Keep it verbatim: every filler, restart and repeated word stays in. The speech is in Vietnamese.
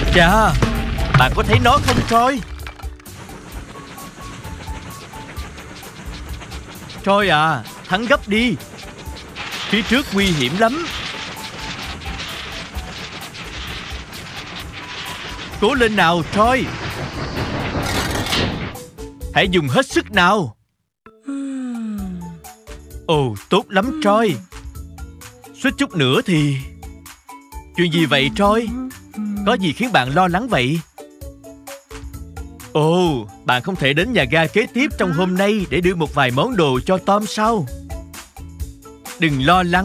Chà, bạn có thấy nó không Troy? Troy à, thắng gấp đi. Phía trước nguy hiểm lắm. Cố lên nào Troy. Hãy dùng hết sức nào. Ồ, tốt lắm Troy. Suýt chút nữa thì... Chuyện gì vậy Troy? Có gì khiến bạn lo lắng vậy? Ồ, bạn không thể đến nhà ga kế tiếp trong hôm nay để đưa một vài món đồ cho Tom sao? Đừng lo lắng.